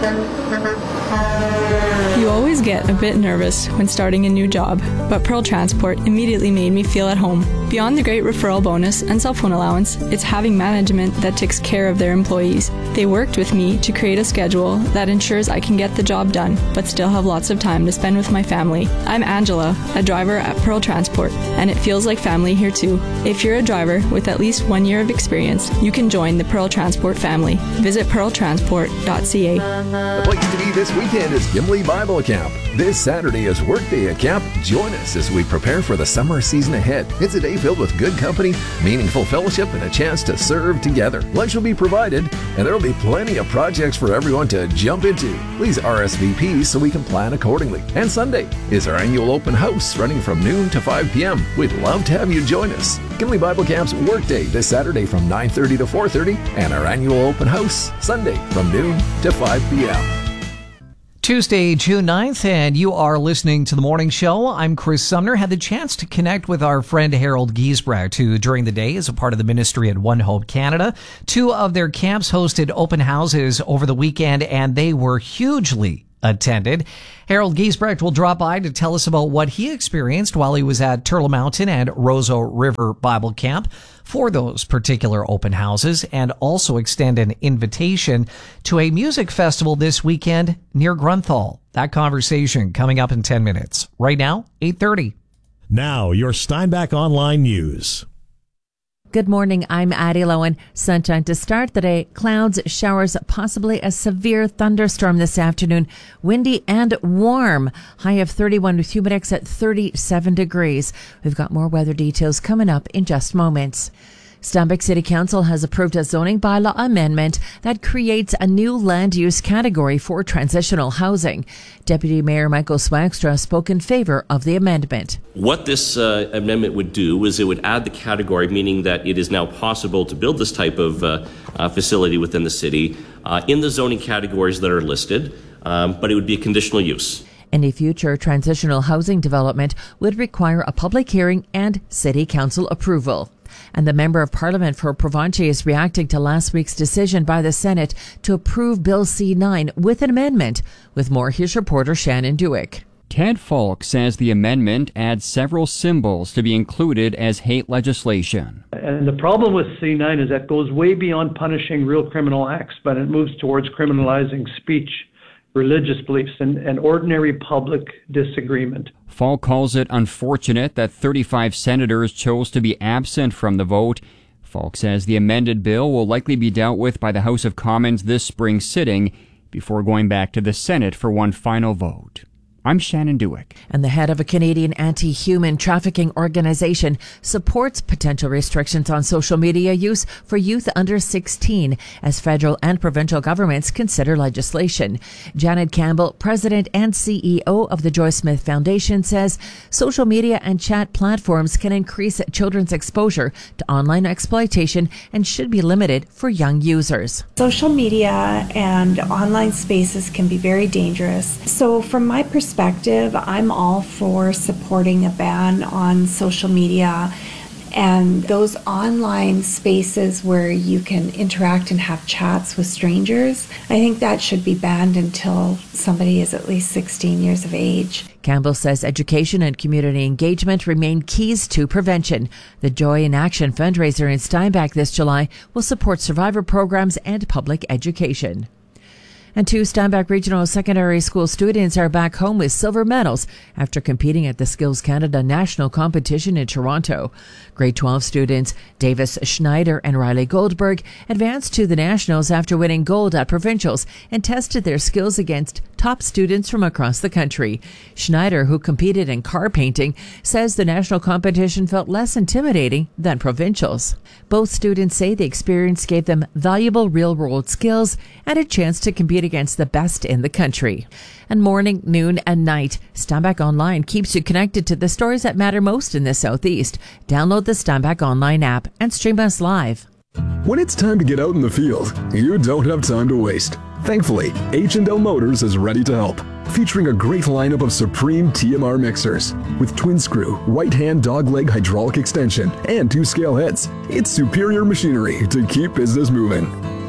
You always get a bit nervous when starting a new job, but Pearl Transport immediately made me feel at home. Beyond the great referral bonus and cell phone allowance, it's having management that takes care of their employees. They worked with me to create a schedule that ensures I can get the job done, but still have lots of time to spend with my family. I'm Angela, a driver at Pearl Transport, and it feels like family here too. If you're a driver with at least 1 year of experience, you can join the Pearl Transport family. Visit pearltransport.ca. The place to be this weekend is Gimli Bible Camp. This Saturday is Workday at Camp. Join us as we prepare for the summer season ahead. It's a day filled with good company, meaningful fellowship, and a chance to serve together. Lunch will be provided, and there will be plenty of projects for everyone to jump into. Please RSVP so we can plan accordingly. And Sunday is our annual open house running from noon to 5 p.m. We'd love to have you join us. Gimli Bible Camp's Workday this Saturday from 9:30 to 4:30, and our annual open house Sunday from noon to 5 p.m. Tuesday, June 9th, and you are listening to The Morning Show. I'm Chris Sumner. Had the chance to connect with our friend Harold Giesbrecht, who during the day is a part of the ministry at One Hope Canada. 2 of their camps hosted open houses over the weekend, and they were hugely attended. Harold Giesbrecht will drop by to tell us about what he experienced while he was at Turtle Mountain and Roseau River Bible Camp for those particular open houses, and also extend an invitation to a music festival this weekend near Grunthal. That conversation coming up in 10 minutes. Right now, 8:30. Now, your Steinbach Online News. Good morning, I'm Addie Lowen. Sunshine to start the day. Clouds, showers, possibly a severe thunderstorm this afternoon. Windy and warm. High of 31 with humidex at 37 degrees. We've got more weather details coming up in just moments. Steinbach City Council has approved a zoning bylaw amendment that creates a new land use category for transitional housing. Deputy Mayor Michael Swagstra spoke in favor of the amendment. What this amendment would do is it would add the category, meaning that it is now possible to build this type of facility within the city in the zoning categories that are listed, but it would be a conditional use. Any future transitional housing development would require a public hearing and City Council approval. And the Member of Parliament for Provencher is reacting to last week's decision by the Senate to approve Bill C-9 with an amendment. With more, here's reporter Shannon Dewick. Ted Falk says the amendment adds several symbols to be included as hate legislation. And the problem with C-9 is that goes way beyond punishing real criminal acts, but it moves towards criminalizing speech, religious beliefs, and ordinary public disagreement. Falk calls it unfortunate that 35 senators chose to be absent from the vote. Falk says the amended bill will likely be dealt with by the House of Commons this spring sitting before going back to the Senate for one final vote. I'm Shannon Dewick. And the head of a Canadian anti-human trafficking organization supports potential restrictions on social media use for youth under 16 as federal and provincial governments consider legislation. Janet Campbell, president and CEO of the Joy Smith Foundation, says social media and chat platforms can increase children's exposure to online exploitation and should be limited for young users. Social media and online spaces can be very dangerous. So from my perspective, I'm all for supporting a ban on social media and those online spaces where you can interact and have chats with strangers. I think that should be banned until somebody is at least 16 years of age. Campbell says education and community engagement remain keys to prevention. The Joy in Action fundraiser in Steinbach this July will support survivor programs and public education. And 2 Steinbach Regional Secondary School students are back home with silver medals after competing at the Skills Canada National Competition in Toronto. Grade 12 students Davis Schneider and Riley Goldberg advanced to the Nationals after winning gold at provincials and tested their skills against top students from across the country. Schneider, who competed in car painting, says the national competition felt less intimidating than provincials. Both students say the experience gave them valuable real-world skills and a chance to compete against the best in the country. And morning, noon, and night, Steinbach Online keeps you connected to the stories that matter most in the Southeast. Download the Steinbach Online app and stream us live. When it's time to get out in the field, you don't have time to waste. Thankfully, H&L Motors is ready to help, featuring a great lineup of Supreme TMR mixers with twin screw, right-hand dogleg hydraulic extension, and 2 scale heads. It's superior machinery to keep business moving.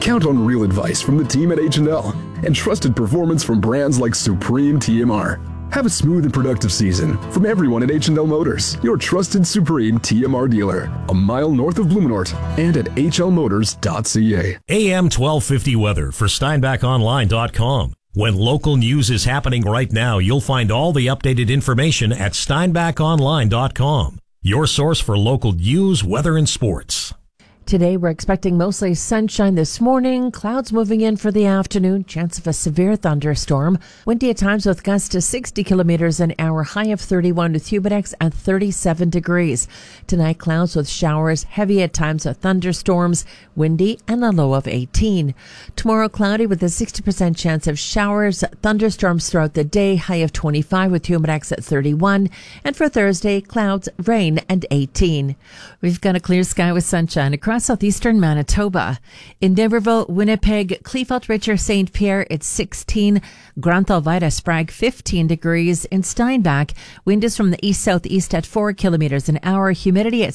Count on real advice from the team at H&L and trusted performance from brands like Supreme TMR. Have a smooth and productive season from everyone at H&L Motors, your trusted Supreme TMR dealer, a mile north of Blumenort and at hlmotors.ca. AM 1250 weather for SteinbachOnline.com. When local news is happening right now, you'll find all the updated information at SteinbachOnline.com, your source for local news, weather, and sports. Today, we're expecting mostly sunshine this morning, clouds moving in for the afternoon, chance of a severe thunderstorm, windy at times with gusts to 60 kilometers an hour, high of 31 with Humidex at 37 degrees. Tonight, clouds with showers, heavy at times with thunderstorms, windy and a low of 18. Tomorrow, cloudy with a 60% chance of showers, thunderstorms throughout the day, high of 25 with Humidex at 31. And for Thursday, clouds, rain and 18. We've got a clear sky with sunshine across southeastern Manitoba. In Niverville, Winnipeg, Kleefeld, Richer, St. Pierre, it's 16. Granthal, Vida, Sprague, 15 degrees. In Steinbach, wind is from the east-southeast at 4 kilometers an hour. Humidity at